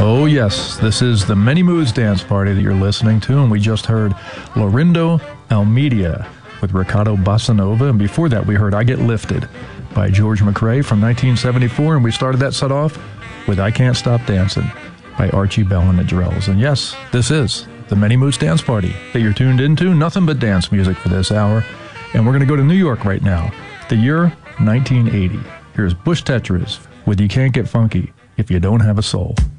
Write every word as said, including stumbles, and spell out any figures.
Oh, yes, this is the Many Moods Dance Party that you're listening to, and we just heard Lorindo Almeida with Ricardo Bossa Nova, and before that we heard I Get Lifted by George McRae from nineteen seventy-four, and we started that set off with I Can't Stop Dancing by Archie Bell and the Drells. And yes, this is the Many Moods Dance Party that you're tuned into, nothing but dance music for this hour, and we're going to go to New York right now, the year nineteen eighty. Here's Bush Tetras with You Can't Get Funky If You Don't Have a Soul.